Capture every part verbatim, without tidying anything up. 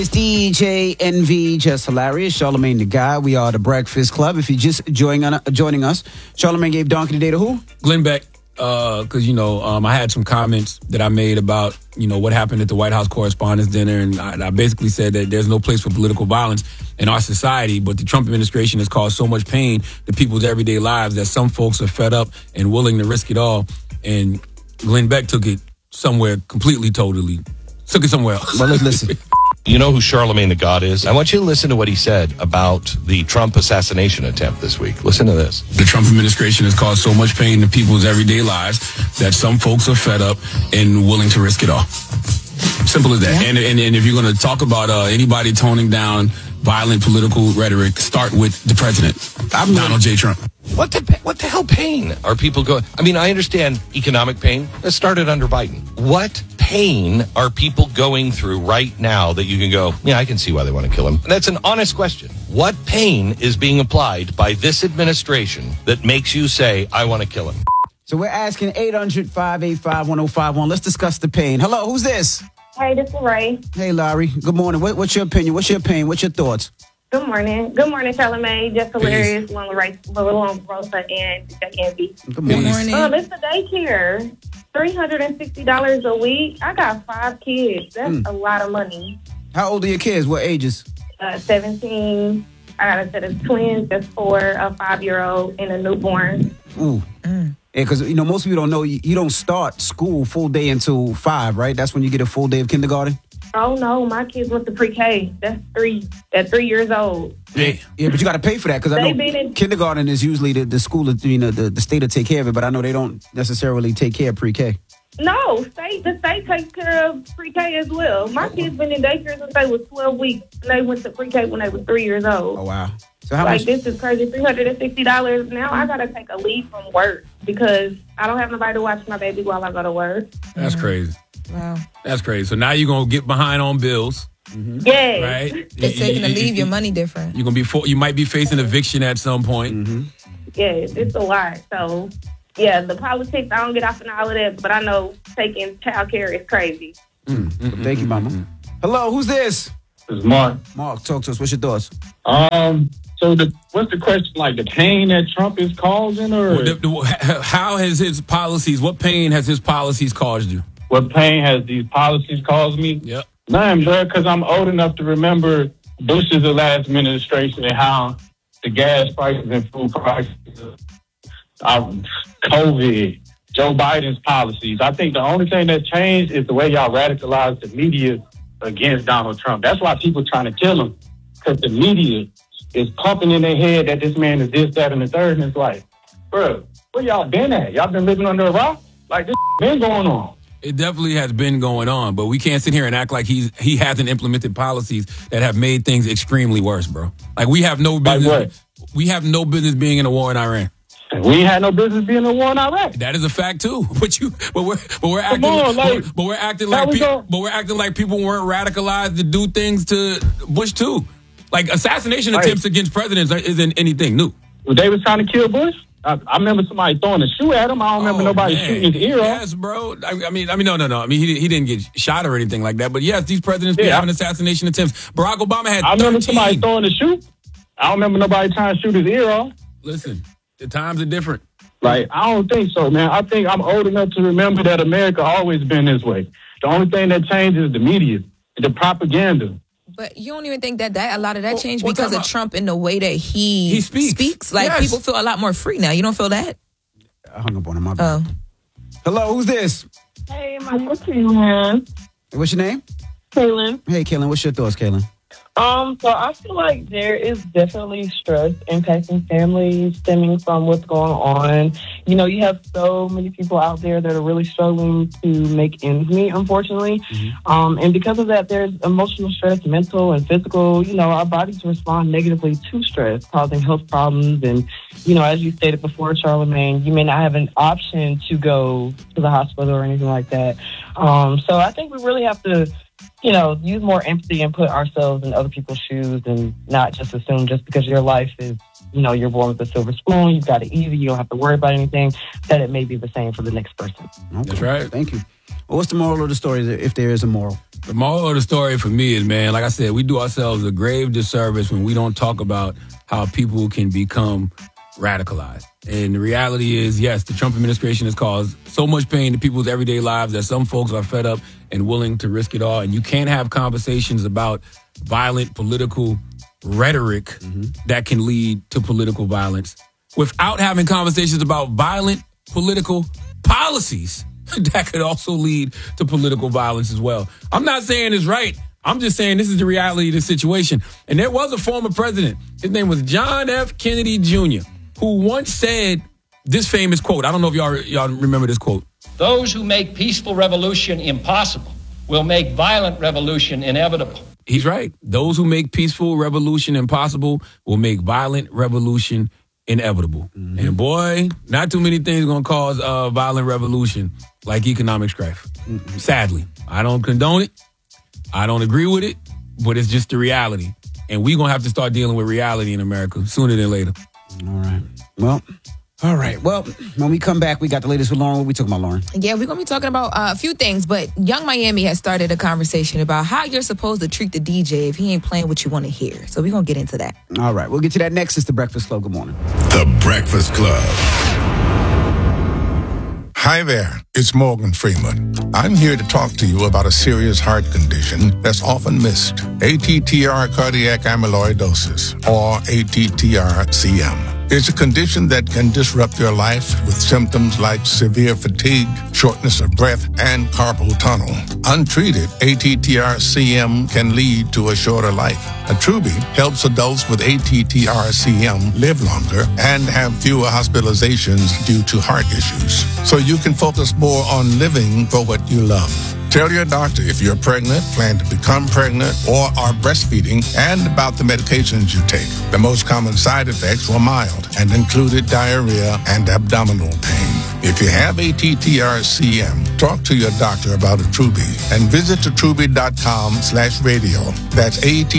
It's D J N V, Just Hilarious, Charlamagne the Guy. We are the Breakfast Club. If you're just joining, uh, joining us, Charlamagne gave Donkey today to who? Glenn Beck, because, uh, you know, um, I had some comments that I made about, you know, what happened at the White House Correspondents' Dinner, and I, I basically said that there's no place for political violence in our society, but the Trump administration has caused so much pain to people's everyday lives that some folks are fed up and willing to risk it all, and Glenn Beck took it somewhere completely, totally, took it somewhere else. Well, let's listen. You know who Charlamagne the God is? I want you to listen to what he said about the Trump assassination attempt this week. Listen to this. The Trump administration has caused so much pain to people's everyday lives that some folks are fed up and willing to risk it all. Simple as that. Yeah. And, and and if you're going to talk about uh, anybody toning down violent political rhetoric, start with the president, I'm Donald J. Trump. What the what the hell pain are people going? I mean, I understand economic pain. That started under Biden. What pain are people going through right now that you can go, yeah, I can see why they want to kill him? And that's an honest question. What pain is being applied by this administration that makes you say, I want to kill him? So we're asking eight hundred, five eight five, one oh five one. Let's discuss the pain. Hello, who's this? Hey, this is Ray. Hey, Larry. Good morning. What, what's your opinion? What's your pain? What's your thoughts? Good morning. Good morning, Charlamagne. Just Hilarious, Lil Rosa, and Jack Envy. Good morning. Good morning. Um, it's the daycare. three hundred sixty dollars a week. I got five kids. That's mm. a lot of money. How old are your kids? What ages? Uh, seventeen. I got a set of twins. That's four, a five-year-old, and a newborn. Ooh. Mm. Yeah, because, you know, most people don't know, you, you don't start school full day until five, right? That's when you get a full day of kindergarten? Oh, no. My kids went to pre-K. That's three. At three years old. Yeah, yeah, but you got to pay for that because I know in- kindergarten is usually the, the school, you know, the, the state will take care of it, but I know they don't necessarily take care of pre-K. No, state the state takes care of pre-K as well. My kids been in daycare since they was twelve weeks, and they went to pre-K when they was three years old. Oh, wow. So how like, much? This is crazy, three hundred sixty dollars. Now I got to take a leave from work because I don't have nobody to watch my baby while I go to work. That's crazy. Wow. That's crazy. So now you're going to get behind on bills. Mm-hmm. Yeah. Right? It's taking a leave, your money different. You're gonna be for, you might be facing eviction at some point. Mm-hmm. Yeah, it's a lot. So, yeah, the politics, I don't get off in all of that, but I know taking child care is crazy. Mm-hmm. Thank you, Mama. Hello, who's this? This is Mark. Mark, talk to us. What's your thoughts? Um, so the what's the question? Like the pain that Trump is causing, or well, the, the, how has his policies? What pain has his policies caused you? What pain has these policies caused me? Yep. None, bro, because I'm old enough to remember Bush's last administration and how the gas prices and food prices, uh, COVID, Joe Biden's policies. I think the only thing that changed is the way y'all radicalized the media against Donald Trump. That's why people trying to kill him, because the media is pumping in their head that this man is this, that, and the third, and it's like, bro, where y'all been at? Y'all been living under a rock? Like, this been going on. It definitely has been going on, but we can't sit here and act like he's he hasn't implemented policies that have made things extremely worse, bro. Like we have no business. Like we have no business being in a war in Iran. We ain't had no business being in a war in Iraq. That is a fact too. But you, but we're but we're acting, on, like, but, but we're acting like, pe- but we're acting like people weren't radicalized to do things to Bush too. Like assassination right. attempts against presidents isn't anything new. Well, they was trying to kill Bush. I, I remember somebody throwing a shoe at him. I don't remember oh, nobody man. shooting his ear off. Yes, bro. I, I mean, I mean, no, no, no. I mean, he he didn't get shot or anything like that. But yes, these presidents yeah. be having assassination attempts. Barack Obama had. I remember thirteen. Somebody throwing a shoe. I don't remember nobody trying to shoot his ear off. Listen, the times are different. Like, I don't think so, man. I think I'm old enough to remember that America always been this way. The only thing that changed is the media, the propaganda. But you don't even think that, that a lot of that changed well, because of Trump and the way that he, he speaks. speaks? Like, yes. people feel a lot more free now. You don't feel that? I hung up on him. My bad. Oh. Hello, who's this? Hey, my name's Kaylin. What's your name? Kaylin. Hey, Kaylin. What's your thoughts, Kaylin? Um, so I feel like there is definitely stress impacting families stemming from what's going on. You know, you have so many people out there that are really struggling to make ends meet, unfortunately. Mm-hmm. Um, and because of that, there's emotional stress, mental and physical. You know, our bodies respond negatively to stress, causing health problems. And, you know, as you stated before, Charlamagne, you may not have an option to go to the hospital or anything like that. Um, so I think we really have to, you know, use more empathy and put ourselves in other people's shoes and not just assume just because your life is, you know, you're born with a silver spoon, you've got it easy, you don't have to worry about anything, that it may be the same for the next person. Okay. That's right. Thank you. Well, what's the moral of the story, if there is a moral? The moral of the story for me is, man, like I said, we do ourselves a grave disservice when we don't talk about how people can become radicalized. And the reality is, yes, the Trump administration has caused so much pain to people's everyday lives that some folks are fed up and willing to risk it all. And you can't have conversations about violent political rhetoric mm-hmm. that can lead to political violence without having conversations about violent political policies that could also lead to political violence as well. I'm not saying it's right. I'm just saying this is the reality of the situation. And there was a former president. His name was John F. Kennedy Junior, who once said this famous quote. I don't know if y'all, y'all remember this quote. Those who make peaceful revolution impossible will make violent revolution inevitable. He's right. Those who make peaceful revolution impossible will make violent revolution inevitable. Mm-hmm. And boy, not too many things are going to cause a violent revolution like economic strife. Mm-hmm. Sadly, I don't condone it. I don't agree with it, but it's just the reality. And we're going to have to start dealing with reality in America sooner than later. All right. Well, all right. Well, when we come back, we got the latest with Lauren. What we talking about, Lauren? Yeah, we're going to be talking about uh, a few things, but Young Miami has started a conversation about how you're supposed to treat the D J if he ain't playing what you want to hear. So we're going to get into that. All right. We'll get to that next. It's The Breakfast Club. Good morning. The Breakfast Club. Hi there, it's Morgan Freeman. I'm here to talk to you about a serious heart condition that's often missed. A T T R cardiac amyloidosis, or A T T R C M. It's a condition that can disrupt your life with symptoms like severe fatigue, shortness of breath, and carpal tunnel. Untreated, A T T R C M can lead to a shorter life. Attruby helps adults with A T T R C M live longer and have fewer hospitalizations due to heart issues. So you can focus more on living for what you love. Tell your doctor if you're pregnant, plan to become pregnant, or are breastfeeding, and about the medications you take. The most common side effects were mild and included diarrhea and abdominal pain. If you have A T T R C M, talk to your doctor about Attruby and visit attruby.com slash radio. That's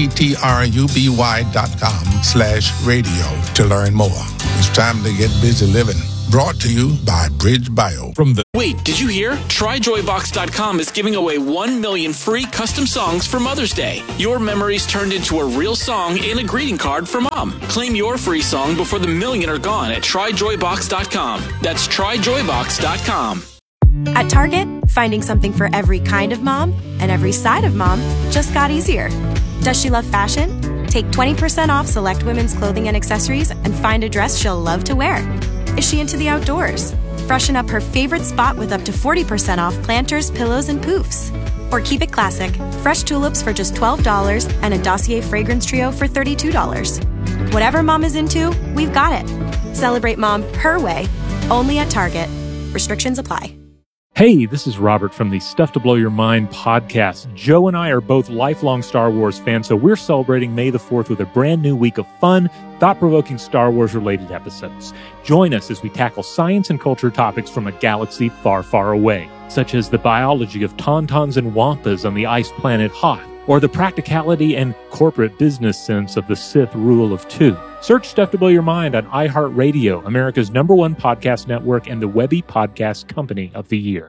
A-T-T-R-U-B-Y dot com slash radio to learn more. It's time to get busy living. Brought to you by Bridge Bio. From the Wait, did you hear? Try joy box dot com is giving away one million free custom songs for Mother's Day. Your memories turned into a real song and a greeting card for Mom. Claim your free song before the million are gone at try joy box dot com. That's try joy box dot com. At Target, finding something for every kind of mom and every side of mom just got easier. Does she love fashion? Take twenty percent off select women's clothing and accessories and find a dress she'll love to wear. Is she into the outdoors? Freshen up her favorite spot with up to forty percent off planters, pillows, and poofs. Or keep it classic, fresh tulips for just twelve dollars and a Dossier fragrance trio for thirty-two dollars. Whatever mom is into, we've got it. Celebrate mom her way, only at Target. Restrictions apply. Hey, this is Robert from the Stuff to Blow Your Mind podcast. Joe and I are both lifelong Star Wars fans, so we're celebrating May the fourth with a brand new week of fun, thought-provoking Star Wars-related episodes. Join us as we tackle science and culture topics from a galaxy far, far away, such as the biology of tauntauns and wampas on the ice planet Hoth, or the practicality and corporate business sense of the Sith rule of two. Search Stuff to Blow Your Mind on iHeartRadio, America's number one podcast network and the Webby Podcast Company of the Year.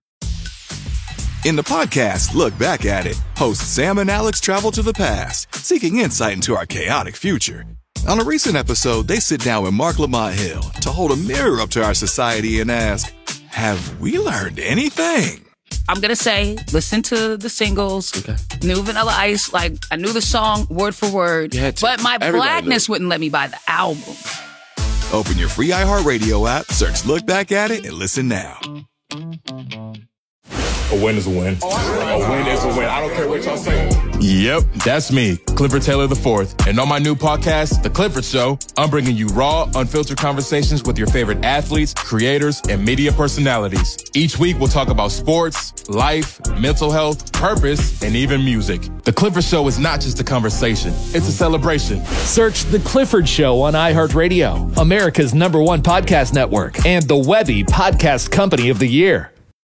In the podcast, Look Back at It, hosts Sam and Alex travel to the past, seeking insight into our chaotic future. On a recent episode, they sit down with Mark Lamont Hill to hold a mirror up to our society and ask, have we learned anything? I'm going to say, listen to the singles, okay. New Vanilla Ice, like, I knew the song word for word, but my blackness wouldn't let me buy the album. Open your free iHeartRadio app, search Look Back at It, and listen now. A win is a win. A win is a win. I don't care what y'all say. Yep, that's me, Clifford Taylor the fourth. And on my new podcast, The Clifford Show, I'm bringing you raw, unfiltered conversations with your favorite athletes, creators, and media personalities. Each week, we'll talk about sports, life, mental health, purpose, and even music. The Clifford Show is not just a conversation. It's a celebration. Search The Clifford Show on iHeartRadio, America's number one podcast network, and the Webby Podcast Company of the Year.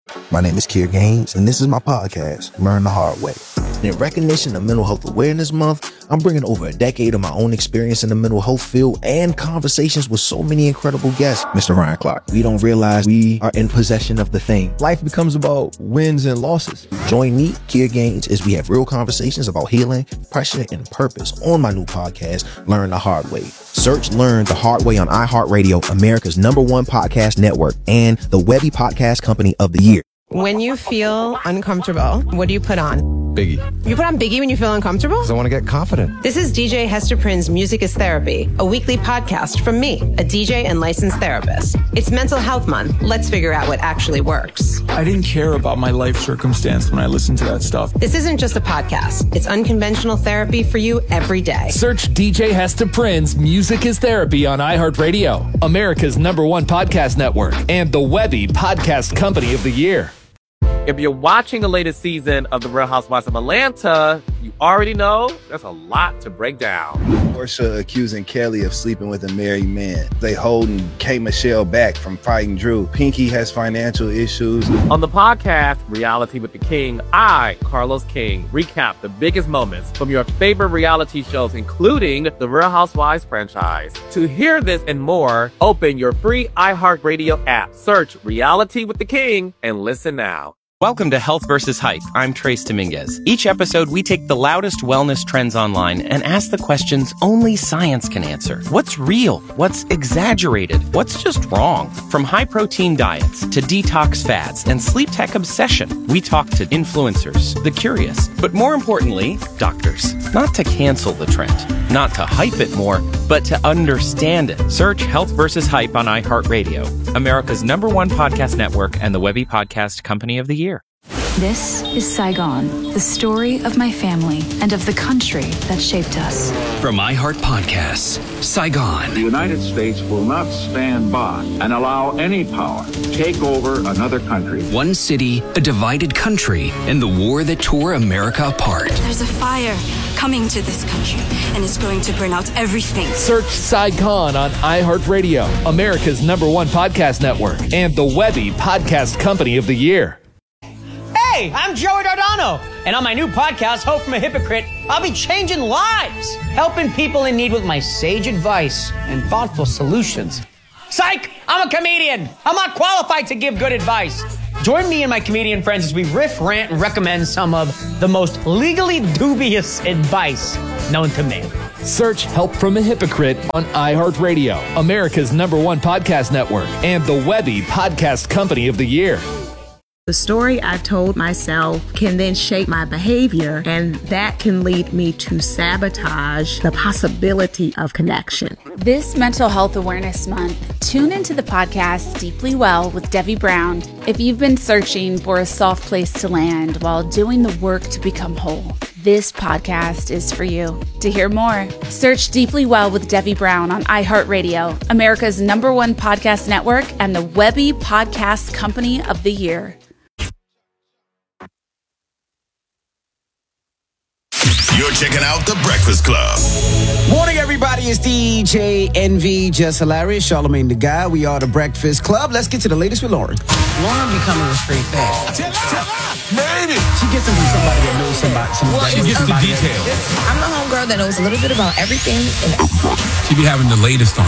My name is Kier Gaines, and this is my podcast, Learn the Hard Way. In recognition of Mental Health Awareness Month, I'm bringing over a decade of my own experience in the mental health field and conversations with so many incredible guests. Mister Ryan Clark, we don't realize we are in possession of the thing. Life becomes about wins and losses. Join me, Kier Gaines, as we have real conversations about healing, pressure, and purpose on my new podcast, Learn the Hard Way. Search Learn the Hard Way on iHeartRadio, America's number one podcast network, and the Webby Podcast Company of the Year. When you feel uncomfortable, what do you put on? Biggie. You put on Biggie when you feel uncomfortable? Because I want to get confident. This is D J Hester Prynne's Music is Therapy, a weekly podcast from me, a D J and licensed therapist. It's Mental Health Month. Let's figure out what actually works. I didn't care about my life circumstance when I listened to that stuff. This isn't just a podcast. It's unconventional therapy for you every day. Search D J Hester Prynne's Music is Therapy on iHeartRadio, America's number one podcast network, and the Webby Podcast Company of the Year. If you're watching the latest season of The Real Housewives of Atlanta, you already know there's a lot to break down. Porsha accusing Kelly of sleeping with a married man. They holding K. Michelle back from fighting Drew. Pinky has financial issues. On the podcast, Reality with the King, I, Carlos King, recap the biggest moments from your favorite reality shows, including the Real Housewives franchise. To hear this and more, open your free iHeartRadio app, search Reality with the King, and listen now. Welcome to Health versus Hype. I'm Trace Dominguez. Each episode, we take the loudest wellness trends online and ask the questions only science can answer. What's real? What's exaggerated? What's just wrong? From high-protein diets to detox fads and sleep tech obsession, we talk to influencers, the curious, but more importantly, doctors. Not to cancel the trend, not to hype it more, but to understand it. Search Health versus Hype on iHeartRadio, America's number one podcast network and the Webby Podcast Company of the Year. This is Saigon, the story of my family and of the country that shaped us. From iHeart Podcasts, Saigon. The United States will not stand by and allow any power to take over another country. One city, a divided country, and the war that tore America apart. There's a fire coming to this country, and it's going to burn out everything. Search Saigon on iHeartRadio, America's number one podcast network, and the Webby Podcast Company of the Year. Hey, I'm Joey Dardano, and on my new podcast, Hope from a Hypocrite, I'll be changing lives, helping people in need with my sage advice and thoughtful solutions. Psych! I'm a comedian. I'm not qualified to give good advice. Join me and my comedian friends as we riff, rant, and recommend some of the most legally dubious advice known to man. Search Help from a Hypocrite on iHeartRadio, America's number one podcast network, and the Webby Podcast Company of the Year. The story I told myself can then shape my behavior, and that can lead me to sabotage the possibility of connection. This Mental Health Awareness Month, tune into the podcast Deeply Well with Debbie Brown if you've been searching for a soft place to land while doing the work to become whole. This podcast is for you. To hear more, search Deeply Well with Debbie Brown on iHeartRadio, America's number one podcast network, and the Webby Podcast Company of the Year. You're checking out The Breakfast Club. Morning, everybody. It's D J Envy, Just Hilarious, Charlamagne the Guy. We are The Breakfast Club. Let's get to the latest with Lauren. Lauren be coming with straight facts. Made it. She gets them from somebody that knows somebody. somebody Well, she gets the details. I'm the homegirl that knows a little bit about everything. And She be having the latest on